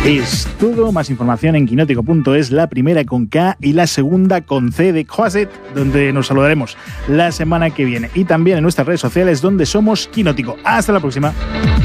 Es todo, más información en quinótico.es, la primera con K y la segunda con C de Croisset, donde nos saludaremos la semana que viene. Y también en nuestras redes sociales, donde somos Quinótico. Hasta la próxima.